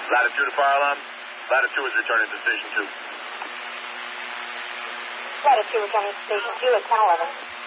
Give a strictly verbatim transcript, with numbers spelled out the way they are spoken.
Latitude to fire alarm. Latitude is returning to station two. Latitude returning to station two at ten eleven.